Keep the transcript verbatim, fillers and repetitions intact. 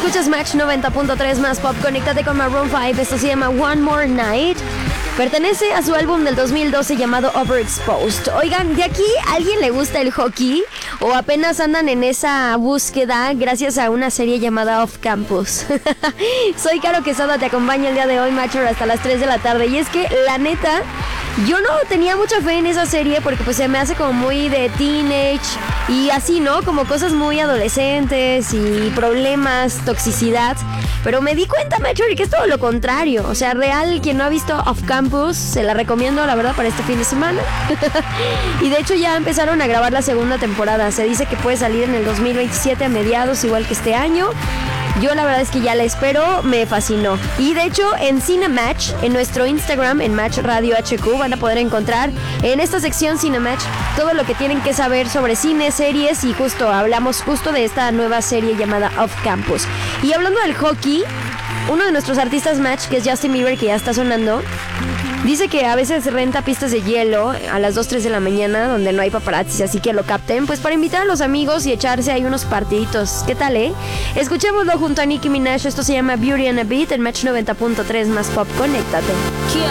Escuchas Match noventa punto tres más pop. Conéctate con Maroon cinco. Esto se llama One More Night. Pertenece a su álbum del dos mil doce llamado Overexposed. Oigan, ¿de aquí a alguien le gusta el hockey? ¿O apenas andan en esa búsqueda gracias a una serie llamada Off Campus? Soy Caro Quesada, te acompaño el día de hoy, Matcher, hasta las tres de la tarde. Y es que, la neta, yo no tenía mucha fe en esa serie porque pues se me hace como muy de teenage y así, ¿no? Como cosas muy adolescentes y problemas, toxicidad. Pero me di cuenta, Matcher, que es todo lo contrario. O sea, real, quien no ha visto Off Campus, se la recomiendo, la verdad, para este fin de semana. Y de hecho ya empezaron a grabar la segunda temporada. Se dice que puede salir en el dos mil veintisiete a mediados, igual que este año. Yo la verdad es que ya la espero, me fascinó. Y de hecho en Cinematch, en nuestro Instagram, en Match Radio H Q, van a poder encontrar en esta sección Cinematch todo lo que tienen que saber sobre cine, series, y justo hablamos justo de esta nueva serie llamada Off Campus. Y hablando del hockey, uno de nuestros artistas Match, que es Justin Bieber, que ya está sonando, dice que a veces renta pistas de hielo a las dos, tres de la mañana donde no hay paparazzis, así que lo capten, pues para invitar a los amigos y echarse ahí unos partiditos. ¿Qué tal, eh? Escuchémoslo junto a Nicki Minaj. Esto se llama Beauty and a Beat en Match noventa punto tres más pop. Conéctate.